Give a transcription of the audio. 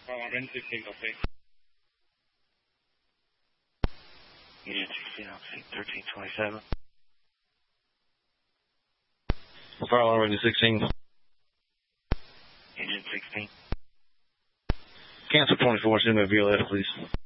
Agent 16, okay. Agent 16, I'll see 1327. Fire alarm Agent 16. Agent 16. Cancel 24, send me a VLS, please.